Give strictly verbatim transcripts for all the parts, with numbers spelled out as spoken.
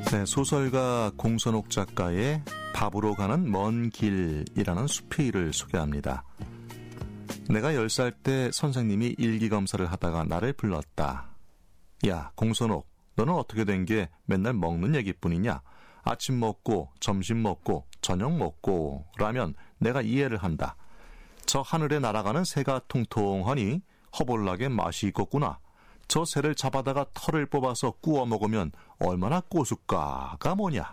네, 소설가 공선옥 작가의 밥으로 가는 먼 길이라는 수필을 소개합니다. 내가 열 살 때 선생님이 일기검사를 하다가 나를 불렀다. 야, 공선옥, 너는 어떻게 된 게 맨날 먹는 얘기뿐이냐? 아침 먹고 점심 먹고 저녁 먹고 라면 내가 이해를 한다. 저 하늘에 날아가는 새가 통통하니 허벌나게 맛이 있겠구나. 저 새를 잡아다가 털을 뽑아서 구워 먹으면 얼마나 꼬숩까가 뭐냐.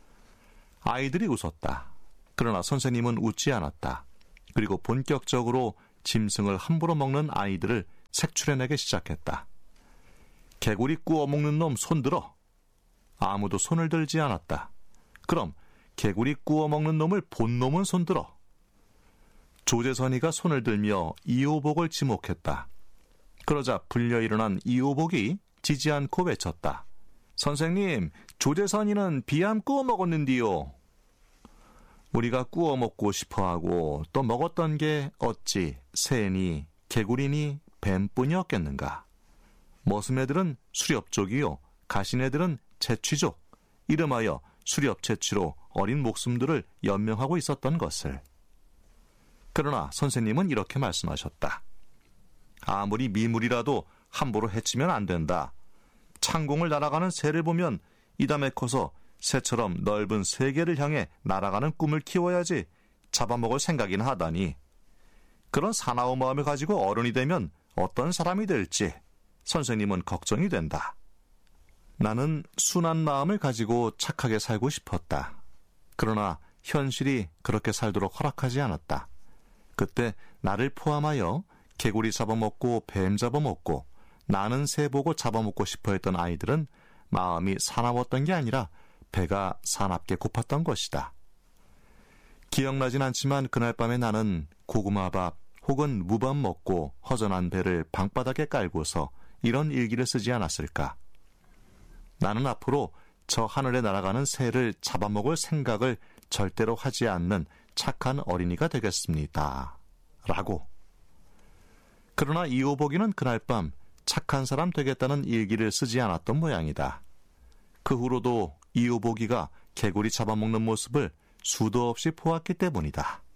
아이들이 웃었다. 그러나 선생님은 웃지 않았다. 그리고 본격적으로 짐승을 함부로 먹는 아이들을 색출해내기 시작했다. 개구리 구워 먹는 놈 손들어. 아무도 손을 들지 않았다. 그럼 개구리 구워 먹는 놈을 본 놈은 손들어. 조재선이가 손을 들며 이호복을 지목했다. 그러자 불려 일어난 이호복이 지지 않고 외쳤다. 선생님, 조재선이는 비암 구워 먹었는디요. 우리가 구워 먹고 싶어하고 또 먹었던 게 어찌 새니 개구리니 뱀뿐이었겠는가. 머슴애들은 수렵족이요, 가신애들은 채취족, 이름하여 수렵채취로 어린 목숨들을 연명하고 있었던 것을. 그러나 선생님은 이렇게 말씀하셨다. 아무리 미물이라도 함부로 해치면 안 된다. 창공을 날아가는 새를 보면 이담에 커서 새처럼 넓은 세계를 향해 날아가는 꿈을 키워야지 잡아먹을 생각이나 하다니. 그런 사나운 마음을 가지고 어른이 되면 어떤 사람이 될지 선생님은 걱정이 된다. 나는 순한 마음을 가지고 착하게 살고 싶었다. 그러나 현실이 그렇게 살도록 허락하지 않았다. 그때 나를 포함하여 개구리 잡아먹고 뱀 잡아먹고 나는 새 보고 잡아먹고 싶어 했던 아이들은 마음이 사나웠던 게 아니라 배가 사납게 고팠던 것이다. 기억나진 않지만 그날 밤에 나는 고구마밥 혹은 무밥 먹고 허전한 배를 방바닥에 깔고서 이런 일기를 쓰지 않았을까. 나는 앞으로 저 하늘에 날아가는 새를 잡아먹을 생각을 절대로 하지 않는 착한 어린이가 되겠습니다. 라고. 그러나 이호복이는 그날 밤 착한 사람 되겠다는 일기를 쓰지 않았던 모양이다. 그 후로도 이호복이가 개구리 잡아먹는 모습을 수도 없이 보았기 때문이다.